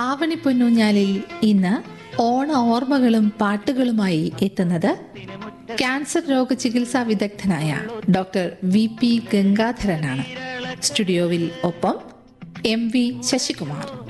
ആവണി പൊന്നൂഞ്ഞാലിൽ ഇന്ന് ഓണ ഓർമ്മകളും പാട്ടുകളുമായി എത്തുന്നത് ക്യാൻസർ രോഗ ചികിത്സാ വിദഗ്ധനായ ഡോക്ടർ VP ഗംഗാധരനാണ്. സ്റ്റുഡിയോവിൽ ഒപ്പം MV ശശികുമാർ.